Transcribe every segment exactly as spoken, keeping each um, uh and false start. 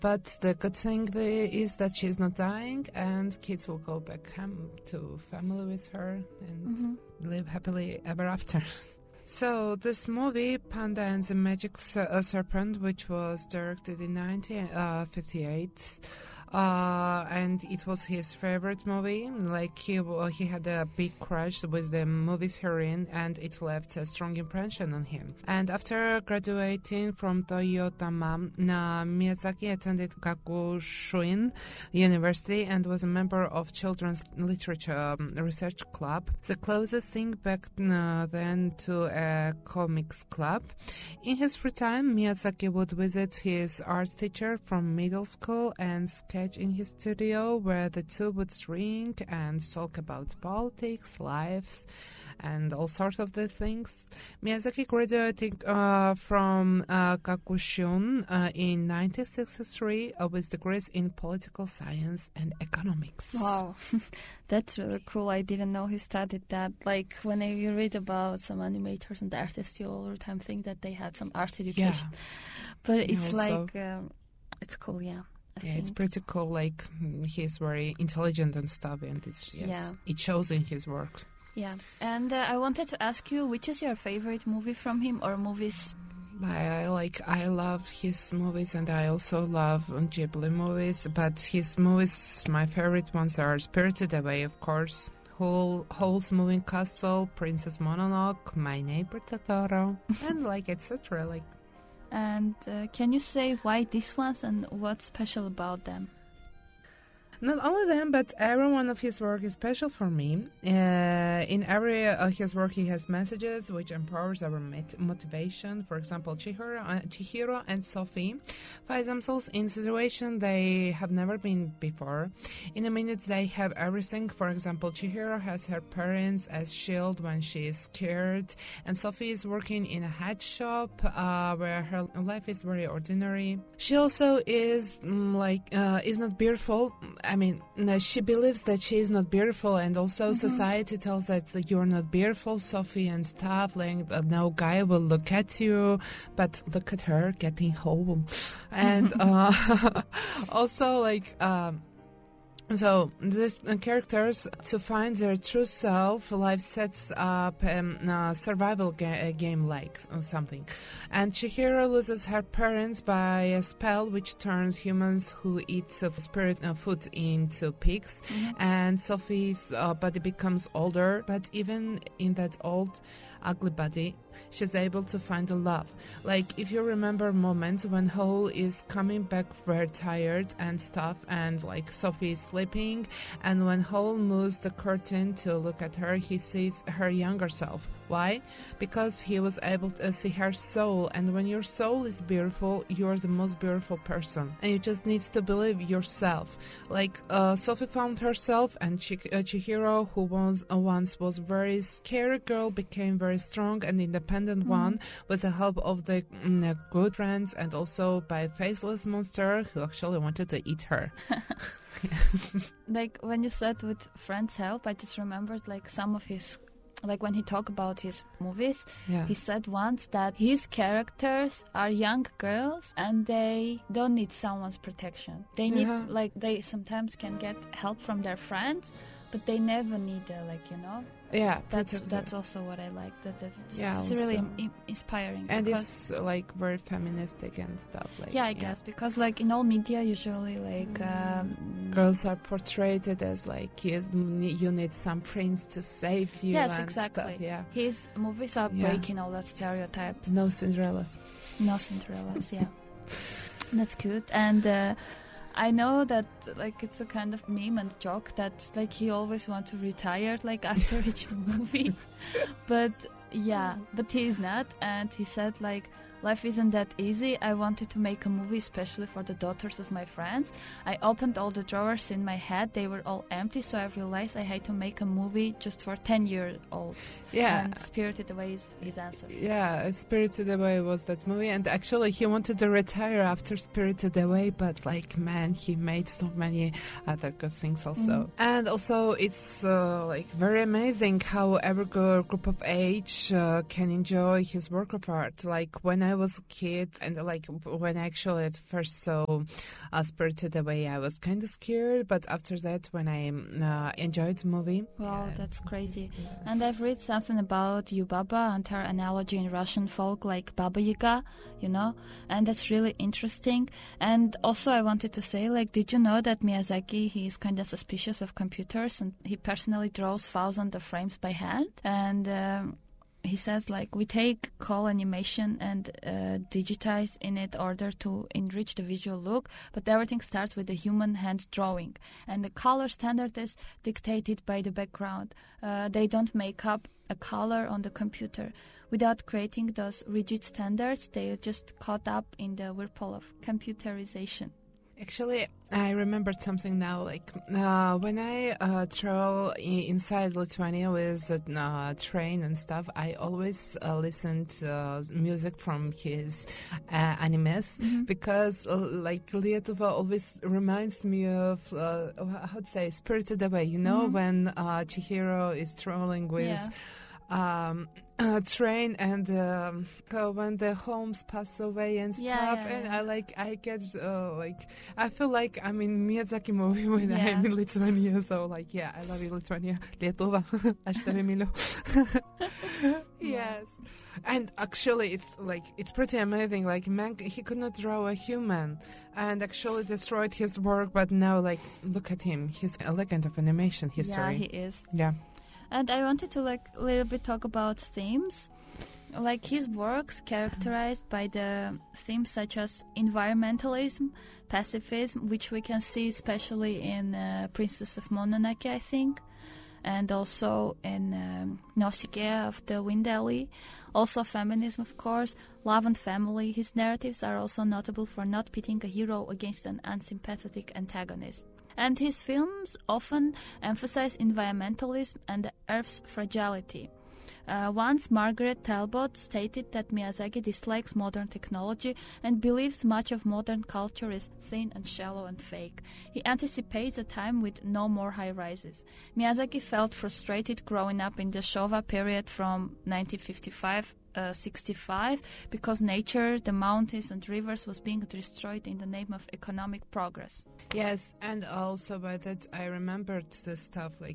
But the good thing the, is that she's not dying, and kids will go back home to family with her and mm-hmm. live happily ever after. So this movie, Panda and the Magic Serpent, which was directed in nineteen fifty-eight, uh, and it was his favorite movie. Like he he had a big crush with the movie's heroine, and it left a strong impression on him. And after graduating from Toyotama, Miyazaki attended Gakushuin University and was a member of Children's Literature Research Club, the closest thing back uh, then to a comics club. In his free time, Miyazaki would visit his art teacher from middle school and sketch in his studio, where the two would drink and talk about politics, life, and all sorts of the things. Miyazaki graduated uh, from uh, Gakushun uh, in nineteen sixty-three uh, with degrees in political science and economics. Wow, that's really cool. I didn't know he studied that. Like, when you read about some animators and artists, you all the time think that they had some art education. Yeah. But it's also, like, um, it's cool, yeah. I yeah, think. it's pretty cool. Like, he's very intelligent and stuff, and it's yes, yeah. it shows in his work. Yeah, and uh, I wanted to ask you, which is your favorite movie from him, or movies? I like I love his movies, and I also love Ghibli movies. But his movies, my favorite ones are Spirited Away, of course, Whole Howl's Moving Castle, Princess Mononoke, My Neighbor Totoro, and like et cetera. Like. And uh, can you say why these ones and what's special about them? Not only them, but every one of his work is special for me. Uh, in every uh, his work, he has messages which empowers our met- motivation. For example, Chihiro, uh, Chihiro and Sophie find themselves in a situation they have never been before. In a minute, they have everything. For example, Chihiro has her parents as shield when she is scared, and Sophie is working in a hat shop uh, where her life is very ordinary. She also is mm, like uh, is not beautiful. I mean, no, she believes that she is not beautiful, and also mm-hmm. society tells her that you're not beautiful, Sophie, and stuff. Like, uh, no guy will look at you, but look at her getting whole. And uh, also, like, um, so these uh, characters, to find their true self, life sets up a um, uh, survival ga- game like or something. And Chihiro loses her parents by a spell which turns humans who eat uh, spirit uh, food into pigs. Mm-hmm. And Sophie's uh, body becomes older, but even in that old, ugly body, she's able to find a love. Like, if you remember moments when Howl is coming back very tired and stuff, and like Sophie is sleeping, and when Howl moves the curtain to look at her, he sees her younger self. Why? Because he was able to see her soul, and when your soul is beautiful, you're the most beautiful person, and you just need to believe yourself. Like, uh, Sophie found herself, and Ch- uh, Chihiro, who was, uh, once was very scary girl, became very strong and independent mm-hmm. one with the help of the mm, good friends, and also by a faceless monster who actually wanted to eat her. Like, when you said with friends' help, I just remembered like some of his, like when he talked about his movies, yeah. he said once that his characters are young girls and they don't need someone's protection. They need, yeah. like, they sometimes can get help from their friends, but they never need, uh, like, you know. Yeah, that's that's also what I like. That that's yeah, it's really im- inspiring. And it's like very feministic and stuff. Like yeah, I yeah. guess because like in all media, usually like um, girls are portrayed as like yes, you need some prince to save you. Yes, and exactly. Stuff, yeah, his movies are yeah. breaking all that stereotypes. No Cinderellas. No Cinderellas. Yeah, that's good. And uh, I know that like it's a kind of meme and joke that like he always wants to retire like after each movie, but yeah, but he's not, and he said like life isn't that easy. I wanted to make a movie especially for the daughters of my friends. I opened all the drawers in my head, they were all empty, so I realized I had to make a movie just for ten year olds. Yeah, and Spirited Away is his answer. Yeah, Spirited Away was that movie, and actually he wanted to retire after Spirited Away, but like man, he made so many other good things also. Mm. And also it's uh, like very amazing how every group of age uh, can enjoy his work of art. Like when I I was a kid, and like when I actually at first saw uh, Spirited Away, I was kind of scared. But after that, when I uh, enjoyed the movie, Wow, yeah. that's crazy. Yes. And I've read something about Yubaba and her analogy in Russian folk, like Baba Yaga, you know, and that's really interesting. And also, I wanted to say, like, did you know that Miyazaki, he is kind of suspicious of computers, and he personally draws thousands of frames by hand? And um, he says, like, we take call animation and uh, digitize in it order to enrich the visual look, but everything starts with the human hand drawing, and the color standard is dictated by the background. Uh, they don't make up a color on the computer. Without creating those rigid standards, they are just caught up in the whirlpool of computerization. Actually, I remembered something now. Like uh, when I uh, travel I- inside Lithuania with a uh, train and stuff, I always uh, listen to uh, music from his uh, animes Mhm. because, uh, like, Lietuva always reminds me of uh, how to say Spirited Away. You know, Mhm. when uh, Chihiro is traveling with. Yeah. Um, uh, train and um, uh, when the homes pass away and stuff, Yeah, yeah, and yeah. I like I get uh, like I feel like I'm in Miyazaki movie when Yeah. I'm in Lithuania. So like yeah, I love you, Lithuania, Lietuva, aš tave myliu. Yes, and actually it's like it's pretty amazing. Like man, he could not draw a human, and actually destroyed his work. But now like look at him, he's a legend of animation history. Yeah, he is. Yeah. And I wanted to like a little bit talk about themes. Like his works characterized by the themes such as environmentalism, pacifism, which we can see especially in uh, Princess of Mononoke, I think, and also in um, Nausicaa of the Wind Alley. Also feminism, of course, love and family. His narratives are also notable for not pitting a hero against an unsympathetic antagonist. And his films often emphasize environmentalism and the Earth's fragility. Uh, once Margaret Talbot stated that Miyazaki dislikes modern technology and believes much of modern culture is thin and shallow and fake. He anticipates a time with no more high-rises. Miyazaki felt frustrated growing up in the Showa period from nineteen fifty-five Uh, sixty-five because nature, the mountains and rivers was being destroyed in the name of economic progress. Yes, and also by that I remembered the stuff like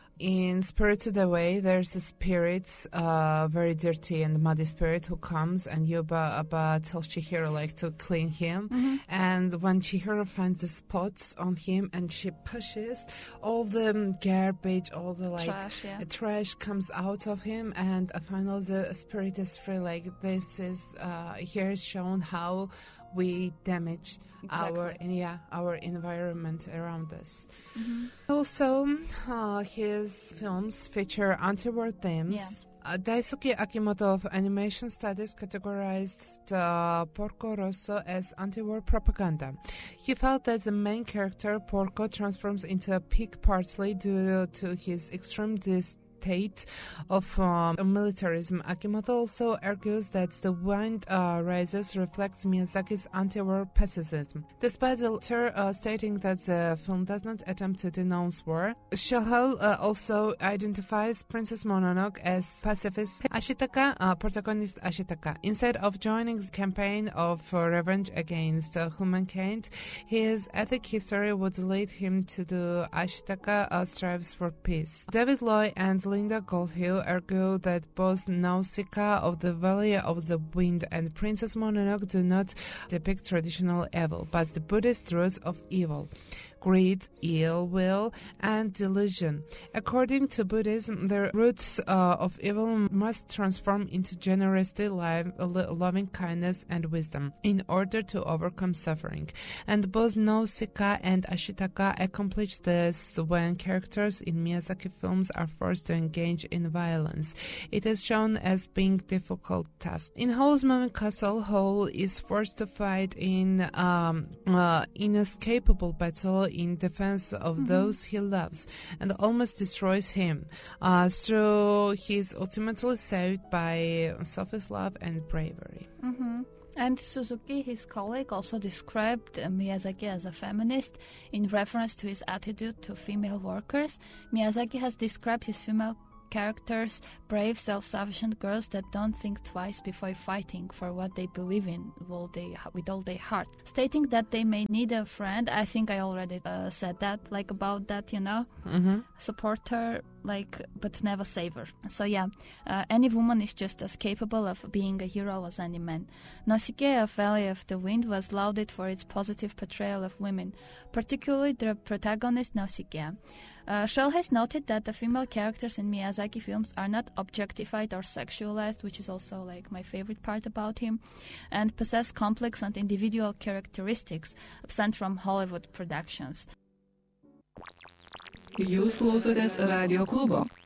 in Spirited Away there's a spirit, uh, very dirty and muddy spirit who comes and Yuba Abba tells Chihiro like to clean him, Mm-hmm. and when Chihiro finds the spots on him and she pushes all the garbage, all the like Trash, yeah. uh, trash comes out of him, and uh, finally the spirit is free. Like this is uh, here is shown how we damage our Exactly. yeah our environment around us. Mm-hmm. Also, uh, his films feature anti-war themes. Yeah. Uh, Daisuke Akimoto of Animation Studies categorized uh, Porco Rosso as anti-war propaganda. He felt that the main character, Porco, transforms into a pig partly due to his extreme dis- state of um, militarism. Akimoto also argues that the Wind uh, Rises reflects Miyazaki's anti-war pacifism. Despite the latter uh, stating that the film does not attempt to denounce war, Shahal uh, also identifies Princess Mononoke as pacifist. Ashitaka, uh, protagonist Ashitaka, instead of joining the campaign of uh, revenge against uh, humankind, his ethnic history would lead him to do Ashitaka uh, strives for peace. David Loy and Linda Goldhill argue that both Nausicaa of the Valley of the Wind and Princess Mononoke do not depict traditional evil, but the Buddhist roots of evil. Greed, ill will, and delusion. According to Buddhism, the roots uh, of evil must transform into generosity, li- loving kindness, and wisdom in order to overcome suffering. And both Nausicaa and Ashitaka accomplish this when characters in Miyazaki films are forced to engage in violence. It is shown as being a difficult task. In Howl's Moving Castle, Howl is forced to fight in um, uh, inescapable battle in defense of Mm-hmm. those he loves and almost destroys him. Uh, so he's ultimately saved by selfish love and bravery. Mm-hmm. And Suzuki, his colleague, also described uh, Miyazaki as a feminist in reference to his attitude to female workers. Miyazaki has described his female characters, brave, self-sufficient girls that don't think twice before fighting for what they believe in with all, they, with all their heart. Stating that they may need a friend, I think I already uh, said that, like about that, you know, Mm-hmm. support her, like, but never save her. So yeah, uh, any woman is just as capable of being a hero as any man. Nausicaa of Valley of the Wind was lauded for its positive portrayal of women, particularly the protagonist Nausicaa. Uh, Schell has noted that the female characters in Miyazaki films are not objectified or sexualized, which is also like my favorite part about him, and possess complex and individual characteristics absent from Hollywood productions. Jūs klausotės Radio klubo.